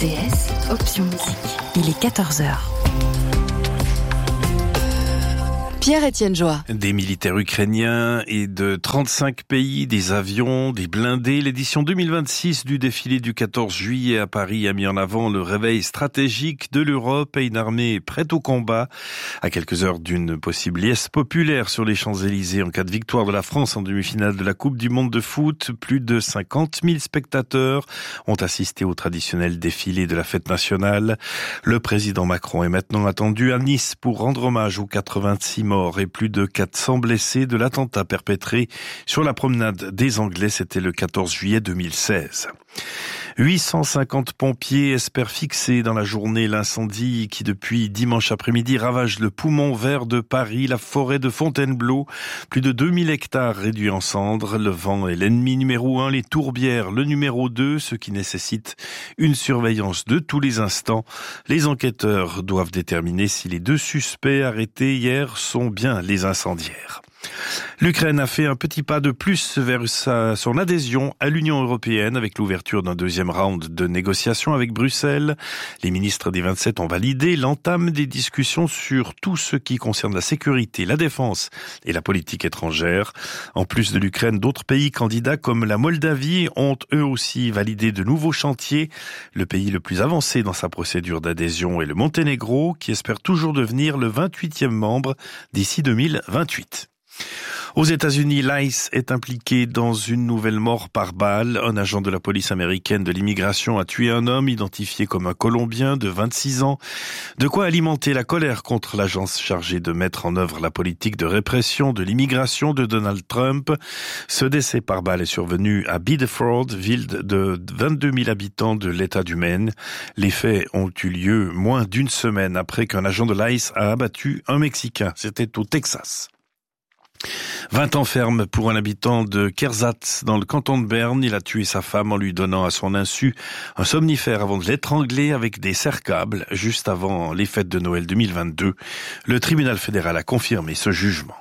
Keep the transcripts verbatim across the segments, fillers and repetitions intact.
T S, option musique. Il est quatorze heures. Pierre-Étienne Joie. Des militaires ukrainiens et de trente-cinq pays, des avions, des blindés. L'édition deux mille vingt-six du défilé du quatorze juillet à Paris a mis en avant le réveil stratégique de l'Europe et une armée prête au combat. À quelques heures d'une possible liesse populaire sur les Champs-Élysées en cas de victoire de la France en demi-finale de la Coupe du Monde de foot, plus de cinquante mille spectateurs ont assisté au traditionnel défilé de la fête nationale. Le président Macron est maintenant attendu à Nice pour rendre hommage aux quatre-vingt-six morts et plus de quatre cents blessés de l'attentat perpétré sur la promenade des Anglais. C'était le quatorze juillet deux mille seize. huit cent cinquante pompiers espèrent fixer dans la journée l'incendie qui depuis dimanche après-midi ravage le poumon vert de Paris, la forêt de Fontainebleau. Plus de deux mille hectares réduits en cendres. Le vent est l'ennemi numéro un, les tourbières le numéro deux, ce qui nécessite une surveillance de tous les instants. Les enquêteurs doivent déterminer si les deux suspects arrêtés hier sont bien les incendiaires. L'Ukraine a fait un petit pas de plus vers sa, son adhésion à l'Union européenne avec l'ouverture d'un deuxième round de négociations avec Bruxelles. Les ministres des vingt-sept ont validé l'entame des discussions sur tout ce qui concerne la sécurité, la défense et la politique étrangère. En plus de l'Ukraine, d'autres pays candidats comme la Moldavie ont eux aussi validé de nouveaux chantiers. Le pays le plus avancé dans sa procédure d'adhésion est le Monténégro, qui espère toujours devenir le vingt-huitième membre d'ici deux mille vingt-huit. Aux États-Unis, l'I C E est impliqué dans une nouvelle mort par balle. Un agent de la police américaine de l'immigration a tué un homme identifié comme un Colombien de vingt-six ans. De quoi alimenter la colère contre l'agence chargée de mettre en œuvre la politique de répression de l'immigration de Donald Trump. Ce décès par balle est survenu à Biddeford, ville de vingt-deux mille habitants de l'État du Maine. Les faits ont eu lieu moins d'une semaine après qu'un agent de l'I C E a abattu un Mexicain. C'était au Texas. vingt ans ferme pour un habitant de Kersatz dans le canton de Berne. Il a tué sa femme en lui donnant à son insu un somnifère avant de l'étrangler avec des serre-câbles juste avant les fêtes de Noël deux mille vingt-deux. Le tribunal fédéral a confirmé ce jugement.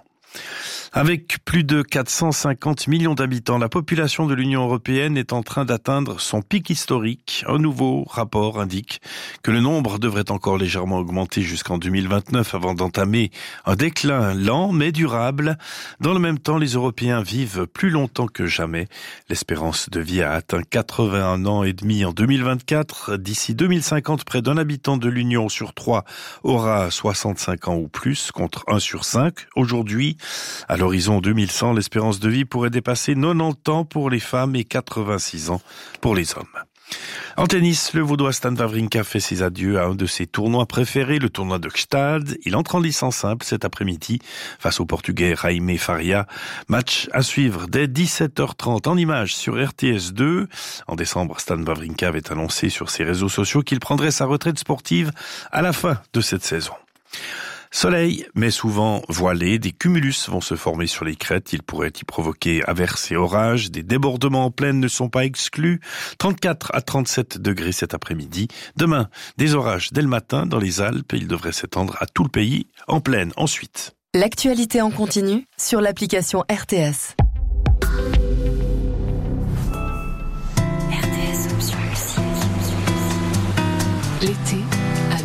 Avec plus de quatre cent cinquante millions d'habitants, la population de l'Union européenne est en train d'atteindre son pic historique. Un nouveau rapport indique que le nombre devrait encore légèrement augmenter jusqu'en deux mille vingt-neuf avant d'entamer un déclin lent mais durable. Dans le même temps, les Européens vivent plus longtemps que jamais. L'espérance de vie a atteint quatre-vingt-un ans et demi en deux mille vingt-quatre. D'ici deux mille cinquante, près d'un habitant de l'Union sur trois aura soixante-cinq ans ou plus, contre un sur cinq aujourd'hui. À l'horizon deux mille cent, l'espérance de vie pourrait dépasser quatre-vingt-dix ans pour les femmes et quatre-vingt-six ans pour les hommes. En tennis, le Vaudois Stan Wawrinka fait ses adieux à un de ses tournois préférés, le tournoi de Gstaad. Il entre en licence simple cet après-midi face au Portugais Jaime Faria. Match à suivre dès dix-sept heures trente en images sur R T S deux. En décembre, Stan Wawrinka avait annoncé sur ses réseaux sociaux qu'il prendrait sa retraite sportive à la fin de cette saison. Soleil, mais souvent voilé, des cumulus vont se former sur les crêtes. Il pourrait y provoquer averses et orages. Des débordements en plaine ne sont pas exclus. trente-quatre à trente-sept degrés cet après-midi. Demain, des orages dès le matin dans les Alpes. Il devrait s'étendre à tout le pays en plaine ensuite. L'actualité en continu sur l'application R T S.